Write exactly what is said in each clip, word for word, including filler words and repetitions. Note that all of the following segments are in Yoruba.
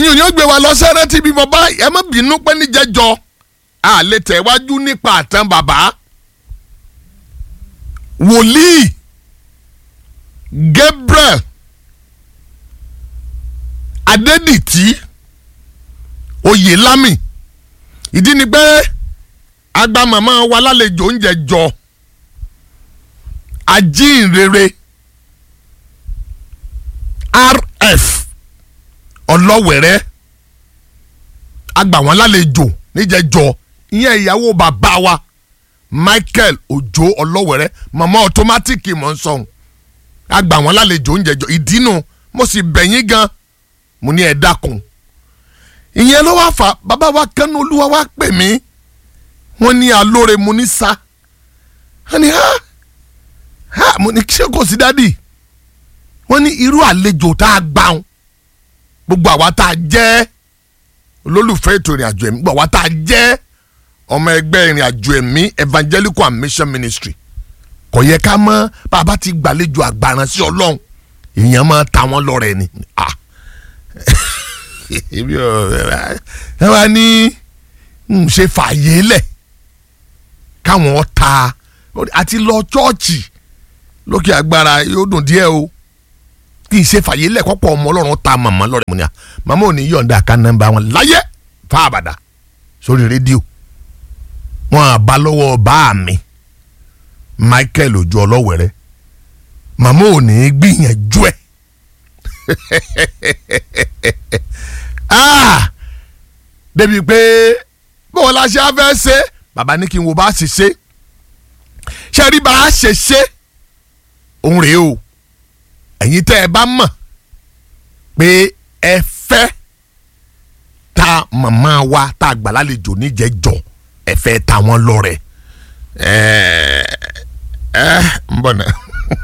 ìyún ni ó gbé wa lọ sẹ́rẹ́ tí bí mo bá ẹ má bínú pé níjẹ́jọ́ a lè tẹ̀wájú nípa àtàn bàbá wòlíì Gabriel Adédìtì Oyèlámì ìdí ni pé agba màmá wa lálejò oúnjẹ jọ ajínrere R F Ọlọ́wẹ̀rẹ́ agba wọn lálejò níjẹjọ ìyẹn ìyàwó bàbá wa Michael Òjó Ọlọ́wẹ̀rẹ́ màmá ọtọmátìkì mọ̀ ń sọ̀hún agba wọn lálejò oúnjẹ jọ ìdínú mo sì bẹ̀yìn gan mo ní ẹ dákun ìyẹn ló wá fà bàbá wa Kánú Olúwa wá pè mí wọ́n ní alóore mo ní sá wọ́n ní ha ha mo ní ṣé kò sí dádì wọ́n ní irú àlejò tá a gbà wọn gbogbo àwa tá a jẹ́ olólùfẹ́ ètò ìrìn àjò ẹ̀mí gbogbo àwa tá a jẹ́ ọmọ ẹgbẹ́ ìrìn àjò ẹ̀mí Evangelical and Mission Ministry kò yẹ ká mọ̀ bàbá ti gbàlejò àgbàràn sí Ọlọ́run èèyàn máa ta wọ́n lọ́rẹ ni ah ẹ wá ní ń ṣe fààyè lẹ̀ káwọn ta àti lọ chọ́ọ̀chì lókè agbára yóò dùn díẹ̀ o kì í ṣe fààyè lẹ̀ kọ́pọ̀ ọmọ Ọlọ́run ta màmá lọ́rẹ̀ mọ́ni à màmá ò ní yọ̀ǹda ká nọ́mbà wọn láyé fa àbàdà sórí rédíò wọn àbá lọ́wọ́ bá mi Michael Òjó Ọlọ́wẹ̀rẹ́ màmá ò ní gbìyànjú ẹ̀ ah débi pé bọ́ọ̀ la ṣe á fẹ́ ṣe bàbá ní kí n wo bá ṣe ṣe ṣe rí bá a ṣe ṣe òun rèé o ẹ̀yin tẹ́ ẹ bá mọ̀ pé ẹ fẹ́ ta màmá wa tá a gbà lálejò níjẹ̀jọ ẹ fẹ́ ta wọ́n lọ́rẹ ẹ ẹ ń bọ̀ náà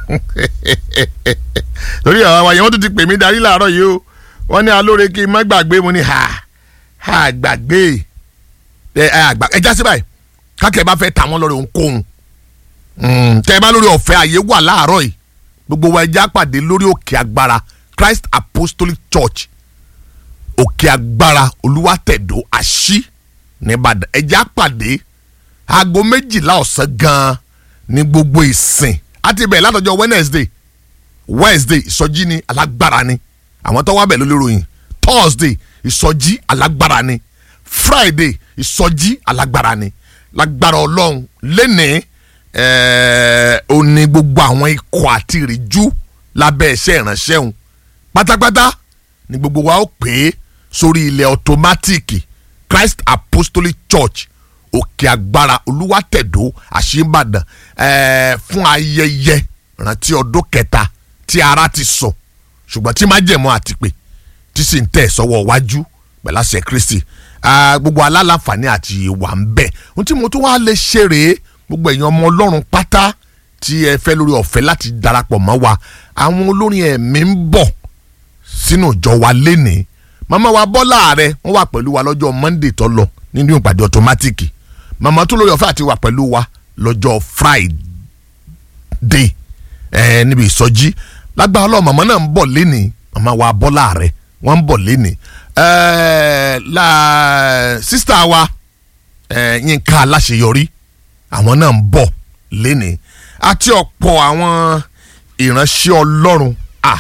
torí àwọn àwọn yẹn wọ́n tún ti pè mí darí láàárọ̀ yìí o wọ́n ní alóore kí n má gbàgbé mo ní ha ha gbàgbé ẹ àgbà ẹ já sí báyìí kákẹ́ bá fẹ́ ta wọ́n lọ́rẹ ohunkóhun tẹ́ ẹ bá lórí ọ̀fẹ́ àyè wà láàárọ̀ yìí gbogbo wa ẹja pàdé lórí òkè agbára Christ Apostolic Church òkè agbára Olúwàtẹ̀dó àṣì nìbàdàn ẹja pàdé aago méjìlá ọ̀sán gan-an ní gbogbo ìsìn àti bẹ́ẹ̀ látọjọ́ Wednesday Wednesday ìsọjí ni alágbára ni àwọn tó wá bẹ̀ lórí ròyìn Thursday ìsọjí alágbára ni Friday ìsọjí alágbára ni lágbára Ọlọ́run lẹ́nìí ẹ̀ẹ́ ó ní gbogbo àwọn ikọ̀ àti ìrìjú lábẹ́ iṣẹ́ ìránṣẹ́ òun pátápátá ní gbogbo wa ó pè é sórí ilẹ̀ ọ̀tọ́mátìkì Christ Apostolic Church òkè agbára Olúwàtẹ̀dó àṣìbàdàn ẹ̀ẹ́ fún ayẹyẹ rántí ọdún kẹta tí ara ti sọ ṣùgbọ́n tí májẹ̀mú àti pé tí sì ń tẹ̀ sọ́wọ́ wájú pẹ̀lú àṣẹ Kristi gbogbo alálàǹfààní àti ìwà ń bẹ ohun tí mo tún wá lè ṣe rèé gbogbo èèyàn ọmọ Ọlọ́run pátá tí ẹ fẹ́ lórí ọ̀fẹ́ láti darapọ̀ mọ́ wa àwọn olórin ẹ̀mí ń bọ̀ sínú ìjọ wa lénìí màmá wa Bọ́lá Ààrẹ wọ́n wà pẹ̀lú wa lọ́jọ́ Monday tó lọ nínú ìpàdé ọ̀tọ́mátìkì màmá tó lórí ọ̀fẹ́ àti wà pẹ̀lú wa lọ́jọ́ Friday ẹ̀ níbi ìsọjí lágbára Ọlọ́run màmá náà ń bọ̀ lénìí màmá wa Bọ́lá Ààrẹ wọ́n ń bọ̀ lénìí ẹ̀ẹ́ la sísítà wa ẹ̀ Yínká Aláṣeyọrí àwọn náà ń bọ̀ lénìí àti ọ̀pọ̀ àwọn ìránṣẹ́ Ọlọ́run à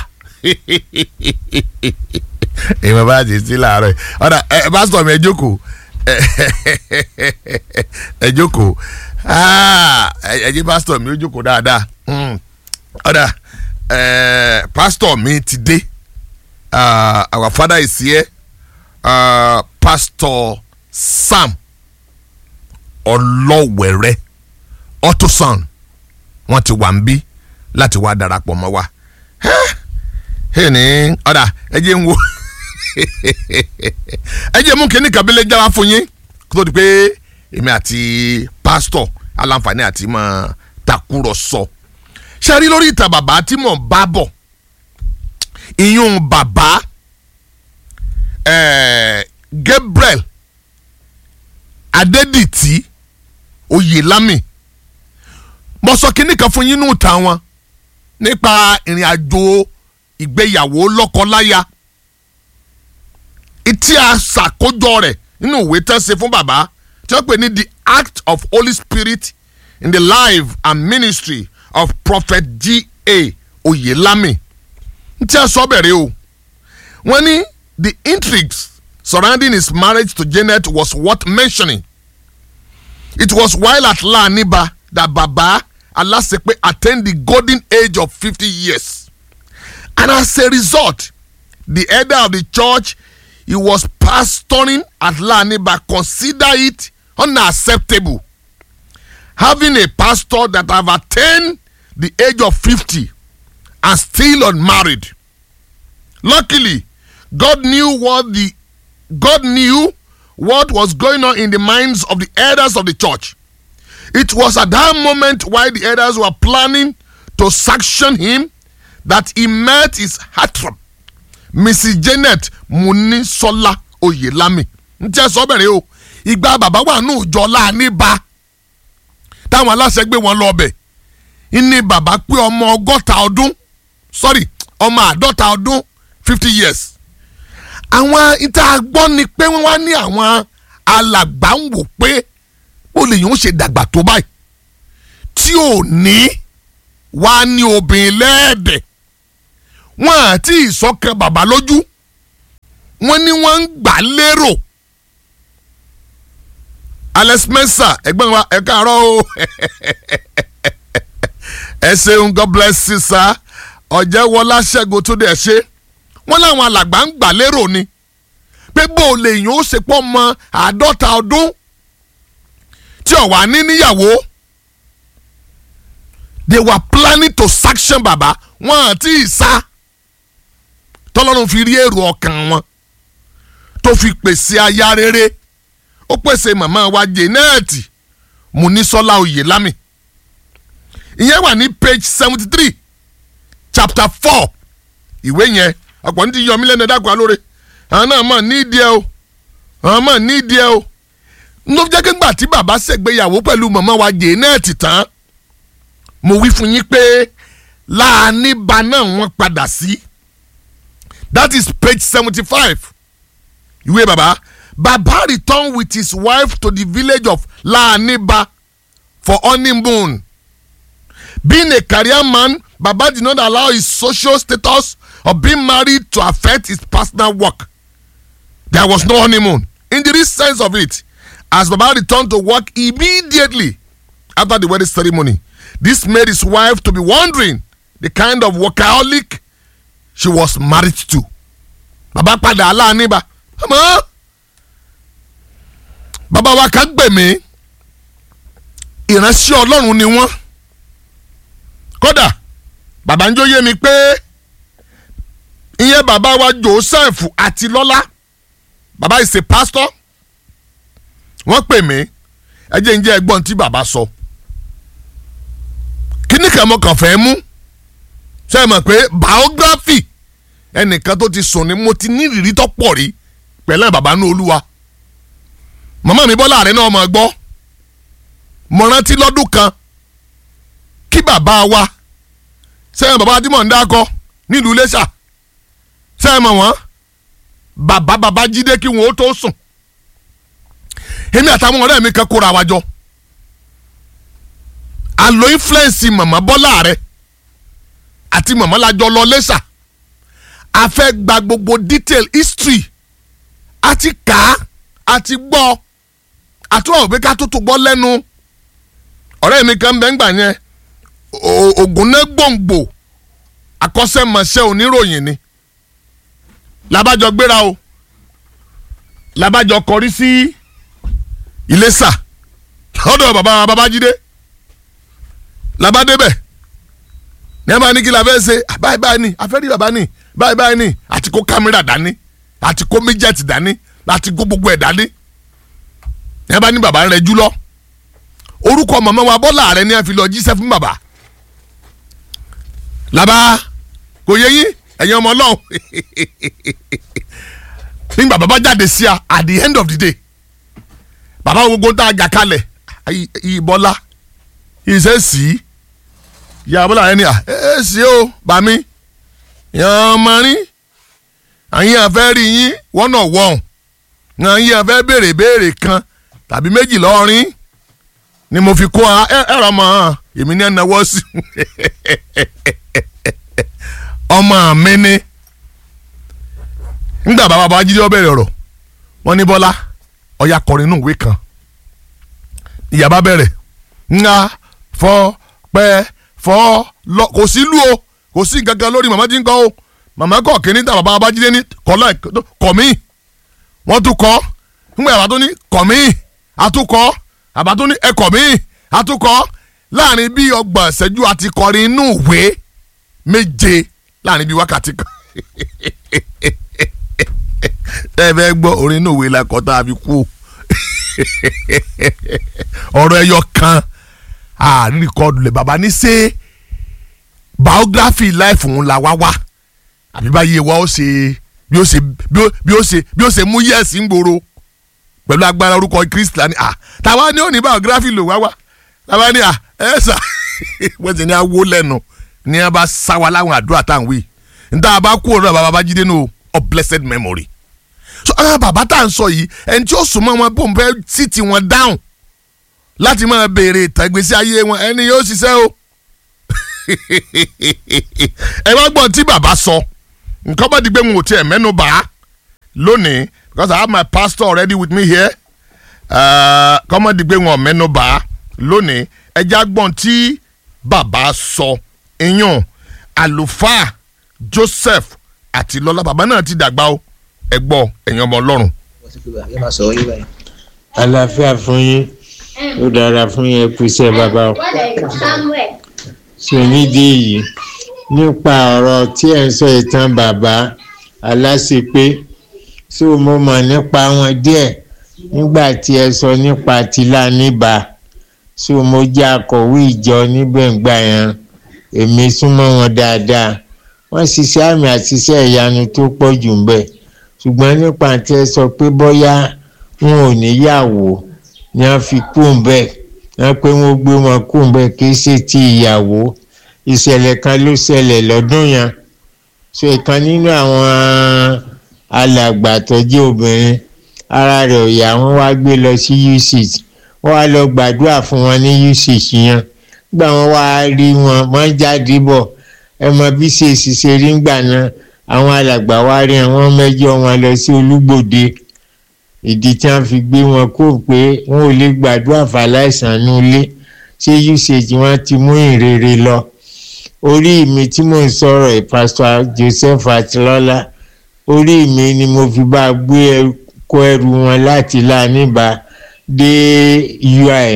èèmọ̀ bá ti sí láàárọ̀ yìí ọ̀dà ẹ pásítọ̀ mi ẹ jókòó ẹ jókòó ẹ jẹ́ pásítọ̀ mi ó jókòó dáadáa ọ̀dà pásítọ̀ mi ti dé our father is here uh, Pastor Sam Ọlọ́wẹ̀rẹ́ Ọ̀túnṣàn wọ́n ti wà ń bí láti wá darapọ̀ mọ́ wa ẹ ní ọ̀dà ẹ jẹ́ ń wo ẹ jẹ́ mú kíní kàbílẹ̀ jáwá fún yín kó tó di pé èmi àti pásítọ̀ aláǹfààní àti mọ̀ takùrọ̀sọ ṣe rí lórí ìta bàbá tí mò ń bá bọ̀ ìyún bàbá Gabriel Adédìtì Oyèlámì mo sọ kíní kan fún yín nù ta wọn nípa ìrìn àjò ìgbéyàwó lọ́kọláya ìtí a ṣàkójọ rẹ̀ nínú ìwé tán ṣe fún bàbá tí wọ́n pè ní the act of Holy Spirit in the life and ministry of Prophet G A Oyelami. Ntí a sọ bẹ̀rẹ̀ o wọ́n ní the intrigues surrounding his marriage to Janet was worth mentioning. It was while at Laaniba that Baba Alasepe attained the golden age of fifty years. And as a result, the elder of the church he was pastoring at Laaniba considered it unacceptable. Having a pastor that have attained the age of fifty and still unmarried. Luckily, God knew what the God knew what was going on in the minds of the elders of the church. It was at that moment while the elders were planning to sanction him that he met his heartthrob, Missus Janet Munisola Oyelami. Ǹjẹ́ sọ bẹ̀rẹ̀ o, ìgbà bàbá wà nù jọ Láàníbà táwọn aláṣẹ gbé wọn lọ bẹ̀. Ìní bàbá pé ọmọ ọgọ́ta ọdún, sorry, ọmọ àádọ́ta ọdún, fifty years. Àwọn ìta gbọ́ ni pé wọ́n wá ní àwọn alàgbà ń wò pé ó lè yàn ó ṣe dàgbà tó báyìí tí ò ní wá ní obìnrin lẹ́ẹ̀dẹ̀. Wọ́n àti ìsọ̀kan bàbá lójú wọ́n ní wọ́n ń gbà lérò. Alex Mensa ẹgbẹ́ wa ẹ káàárọ̀ o ẹ ṣeun, God bless you sir. Ọ̀jẹ̀wọlá Ṣẹ́gun tó dẹ̀ ṣe wọ́n láwọn alàgbà ń gbà lérò ni pé bó lè yàn ó ṣe pọ́ mọ àádọ́ta ọdún tí ó wà ní níyàwó. They were planning to sanction bàbá wọn àti ìsá tọ́lọ́run fi rí èrò ọkàn wọn tó fi pèsè aya rere. Ó pèsè màmá wa Janet Munisola Oyelami. Ìyẹn wà ní page seventy three chapter four ìwé yẹn ọ̀pọ̀ ní ti yọ mí lẹ́nu ẹ̀dá kan lóore àwọn náà mọ̀ ní ìdí ẹ o àwọn mọ̀ ní ìdí ẹ o. Ló jẹ́ kí ngbà tí bàbá ṣègbéyàwó pẹ̀lú màmá wa Janet tán mo wí fún yín pé Láàníbà náà wọ́n padà sí. That is page seventy five ìwé bàbá. Baba returned with his wife to the village of Láàníbà for honeymoon. Being a career man, Baba did not allow his social status of being married to affect his personal work. There was no honeymoon. In the real sense of it, as Baba returned to work immediately after the wedding ceremony, this made his wife to be wondering the kind of workaholic she was married to. Baba padà Láàníbà. Mama, Baba wa kan gbè mí. Ìránṣẹ́ Ọlọ́run ni wọ́n. Kódà bàbá ń jó yé mi pé ìyẹn bàbá wa Joseph Àtilọ́lá, bàbá is a pastor. Wọ́n pè mí ẹ jẹ́ ń jẹ́ ẹgbọ́n tí bàbá sọ. Kíní kan mo kàn fẹ́ mú ṣé ẹ mọ̀ pé biography ẹnìkan tó ti sùn ni mo ti ní ìrírí tó pọ̀ rí pẹ̀lú bàbá ní Olúwa. Màmá mi Bọ́lá rẹ̀ náà mọ̀ gbọ́. Mo rántí lọ́dún kan kí bàbá wa sẹ́yìn bàbá Adimọ̀ ń dákọ́ nílùú Iléṣà sẹ́yìn mọ̀ wọ́n bàbá bàbá Jídé kí wọ́n ó tó sùn. Èmi àtàwọn ọ̀rẹ́ mi kan kóra wa jọ. Àlọ́ influence màmá Bọ́lá rẹ̀ àti màmá lájọ lọ Iléṣà. A fẹ́ gba gbogbo detail history àti kà àti gbọ́ àtúwọ̀ òbí ká tó tó gbọ́ lẹ́nu. Ọ̀rẹ́ mi kan bẹ́ẹ̀ ń gbà yẹn Ògúnnágbòǹgbò akọ́ṣẹ́mọṣẹ́ oníròyìn ni. Labájọ gbéra o labájọ kọrí sí Iléṣà lọ́dọ̀ bàbá Babájídé labádébẹ̀ ní ẹ máa ní kí la fẹ́ ṣe báyìí báyìí ni afẹ́rí bàbá ni báyìí báyìí ni àti kó kámẹ́rà dání àti kó méjẹ̀tì dání láti kó gbogbo ẹ̀ dání. Ẹ bá ní bàbá rẹ̀ jù lọ orúkọ màmá wa Bọ́lá rẹ̀ ni a fi lọ jíṣẹ́ fún bàbá. Làbá kò yẹ yín ẹ̀yin ọmọ Ọlọ́run nígbà bàbá jáde sí a at the end of the day bàbá gbogbo tá a gà kalẹ̀ Bọ́lá ìṣe sí ìyá Bọ́lá rẹ̀ ni à ẹ sí o bà mí yan ọmọ rí àyìn àfẹ́ rí yín wọ́nà wọ̀n àyìn àfẹ́ béèrè béèrè kan tàbí méjì lọ́rin ni mo fi kó ẹ̀rọ mọ́ èmi ní ẹ̀náwó sí ọmọ mi ní nígbà bàbá Babájídé ó bẹ̀rẹ̀ ọ̀rọ̀ wọ́n ní Bọ́lá ọ̀yà kọrin inú ìwé kan ìyá bá bẹ̀rẹ̀ ńlá fọ́ pẹ́ fọ́ lọ kò sí lú o kò sí gangan lórí màmá tí ń kọ́ o màmá kọ̀ kí ní tà bàbá Babájídé ní kọ́lá kọ̀ mí wọ́n tún kọ́ nígbà bàbá tó ní kọ̀ mí àtúkọ́ bàbá tó ní ẹ̀kọ́ mí àtúkọ́ láàrin bí ọgbọ̀n ìṣẹ́jú àti kọrin inú ìwé méje láàrin bí wákàtí kan ẹ fẹ́ gbọ́ orin inú ìwé la kọ́ tá a fi kú ọ̀rọ̀ ẹyọ kan àárín rìkọ́dù lẹ̀ bàbá ní ṣe biography life òun la wá wá àbí báyìí wa ó ṣe bí ó ṣe bí ó ṣe bí ó ṣe mú yẹ́ẹ̀sì ń gbòòrò pẹ̀lú agbára orúkọ Kristiani à tàwa ni ó ní biography lò wá wá tàwa ni à ẹ sà wọ́n ti ní awó lẹ́nu ní a bá sáwa láwọn àdúrà táwọn wí níta bá kú ọ̀rọ̀ bàbá Babájídé nù of blessed memory so àwọn bàbá tá à ń sọ yìí ẹni tí ó sùn mọ́ wọn bó ń fẹ́ sí ti wọn dáhùn láti máa béèrè ìtàgbésí ayé wọn ẹni yóò ṣiṣẹ́ o ẹ wá gbọ́n tí bàbá sọ nǹkan bá di pé mo tiẹ̀ mẹ́nu bà lónìí because I have my pastor already with me here kọ́ mọ́ di pé wọn mẹ́nu bà lónìí ẹ já gbọ́n tí bàbá sọ iyún àlùfáà Joseph àti Lọ́lá bàbá náà ti dàgbà o ẹ gbọ́ ẹ̀yin ọmọ Ọlọ́run. àlàáfíà fún yín ó dára fún yín kú iṣẹ́ bàbá o. ṣe nídìí yìí nípa ọ̀rọ̀ tí ẹ̀ ń sọ ìtàn bàbá aláṣepé so mo mọ̀ nípa wọn díẹ̀ nígbà tí ẹ sọ nípa tìlà níbà so mo jẹ́ akọ̀wé ìjọ níbẹ̀ ńgbà yẹn èmi súnmọ́ wọn dáadáa wọ́n ṣiṣẹ́ àmì àti iṣẹ́ ìyanu tó pọ̀ jù ń bẹ̀ ṣùgbọ́n nípa tí ẹ sọ pé bóyá wọn ò níyàwó ni wọ́n fi kú ń bẹ̀ wọ́n pé wọ́n gbé wọn kú ń bẹ̀ kì í ṣe ti ìyàwó ìṣẹ̀lẹ̀ kan ló ṣẹlẹ̀ lọ́dún yẹn so ìkan nínú àwọn alàgbà tó jẹ́ obìnrin ara rẹ̀ ò yá wọ́n wá gbé lọ sí U C H wọ́n wá lọ gbàdúrà fún wọn ní U C H yẹn gbà wọ́n wá rí wọn wọ́n jáde bọ̀ ẹ mọ bí ṣe ṣiṣẹ́ rí ńgbà náà àwọn alàgbà wá rí àwọn mẹ́jọ wọn lọ sí Olúgbòde ìdí tí wọ́n fi gbé wọn kó pé wọn ò lè gbàdúrà fàláìsàn nulẹ̀ ṣé U C H wọ́n ti mú ìrere lọ orí mi tí mò ń sọ̀rọ̀ Pastor Joseph àti Lọ́lá orí mi ni mo fi bá gbé kó ẹrù wọn láti Láníbà dé U I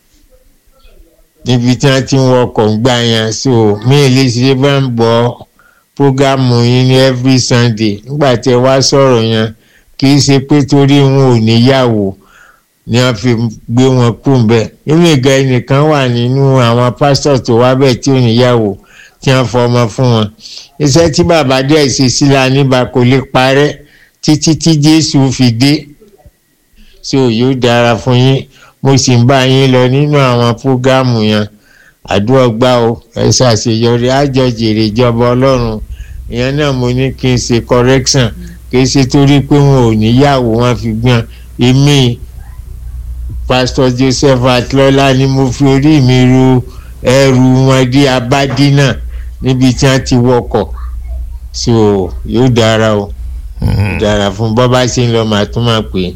níbi tí wọ́n ti ń wọkọ̀ ń gbà yẹn so mi lè ṣe bá ń gbọ́ prógámù yín ní every Sunday nígbà tí ẹ wá sọ̀rọ̀ yẹn kì í ṣe pé torí wọn ò níyàwó ni wọ́n fi gbé wọn kú bẹ́ẹ̀ nínú ìgbà ẹnìkan wà nínú àwọn pásítọ̀ tó wá bẹ́ẹ̀ tí ò níyàwó tí wọ́n fọmọ fún wọn iṣẹ́ tí bàbá díẹ̀ ṣe sí Láníbà kò lè parẹ́ títí tí Jésù fi dé so yóò dára fún yín mo sì ń bá yín lọ nínú àwọn prógámù yẹn àdúrà gbà o ẹ ṣàṣeyọrí àjọ jèrè ìjọba Ọlọ́run ìyẹn náà mo ní kí n ṣe correction kì í ṣe torí pé wọn ò níyàwó wọn fi gbọ́n èmi Pastor Joseph Atlola ni mo fi orí mi ru ẹrù wọn dé Abádínà níbi tí wọ́n ti wọkọ̀ so yóò dára o dára fún bọ́ bá ṣe ń lọ màá tún máa pè é.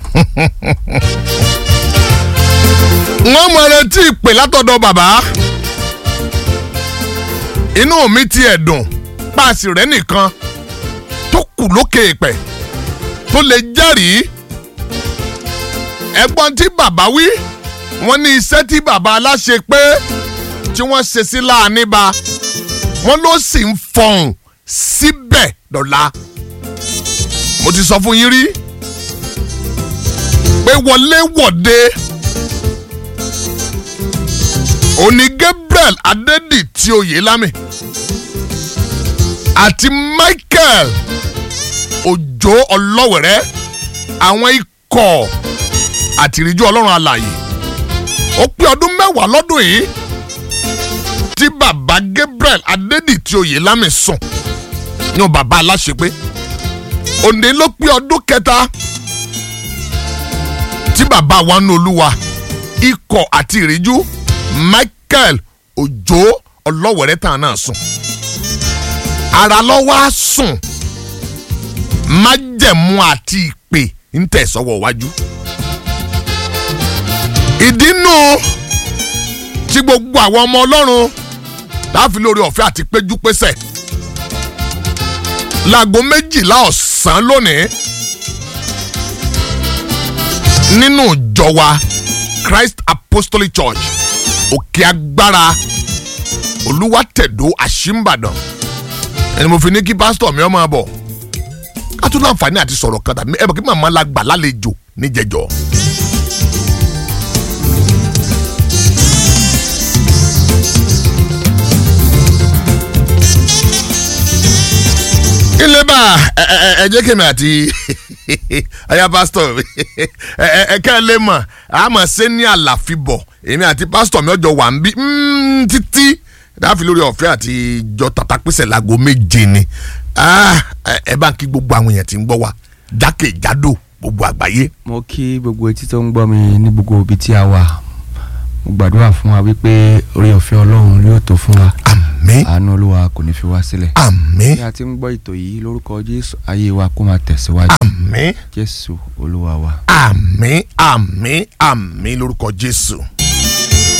wọ́n mọ̀ retí ìpè látọ̀dọ̀ bàbá inú mi ti ẹ̀dùn páàsì rẹ̀ nìkan tó kù lókè ìpè tó lè jẹ́rìí ẹ̀gbọ́n tí bàbá wí wọ́n ní iṣẹ́ tí bàbá aláṣẹ pé tí wọ́n ṣe sí Láníbà wọ́n ló sì ń fọhùn síbẹ̀ dọ̀la mo ti sọ fún yín rí pé wọléwọ̀de òní Gabriel Adédìtì Oyèlámì àti Michael Òjó Ọlọ́wẹ̀rẹ́ àwọn ikọ̀ àtìríjú Ọlọ́run alààyè ó pé ọdún mẹ́wàá lọ́dún yìí tí bàbá Gabriel Adédìtì Oyèlámì sùn ní bàbá aláṣepé òní ló pé ọdún kẹta tí bàbá wa nínú Olúwa ikọ̀ àti ìríjú Michael Òjó Ọlọ́wẹ̀rẹ́ tàn náà sùn. Ara lọ́wọ́ á sùn, májẹ̀mú àti ìpè ń tẹ̀ sọ́wọ́ wájú. Ìdínú tí gbogbo àwọn ọmọ Ọlọ́run láàfi lórí ọ̀fẹ́ àti péjú pésẹ̀ láago méjìlá ọ̀sán lónìí nínú ìjọ wa Christ Apostolic Church Òkè Agbára Olúwàtẹ̀dó Àṣìmbàdàn. Ẹni mo fi ní kí pásítọ̀ mi ọmọ bọ̀ ká tún láǹfààní àti sọ̀rọ̀ kan tàbí ẹ bọ̀ kí màmá la gbà lálejò níjẹjọ. ilé bá ẹ jẹ́ kí mi àti aya pásítọ̀ ẹ ká lè mọ̀ àmọ́ ṣe ní àlàfíbọ̀ èmi àti pásítọ̀ mi ọjọ́ wà ń bí títí dáàfin lórí ọ̀fẹ́ àti ìjọ tàtàpẹ́sẹ̀ láago méje ni ẹ bá ń kí gbogbo àwọn èèyàn tí ń gbọ́ wa jákèjádò gbogbo àgbáyé. mo kí gbogbo etí tó ń gbọ́ mi ní gbogbo ibi tí a wà mo gbàdúrà fún wa wípé orí ọ̀fẹ́ Ọlọ́run yóò tó fún wa. Àmín. Àánú Olúwa kò ní fi wá sílẹ̀. Àmín. bí a ti ń gbọ́ ètò yìí lórúkọ Jésù ayé wa kó máa tẹ̀síwájú. Àmín. Jésù Olúwa wa. Àmín àmín àmín lórúkọ Jésù.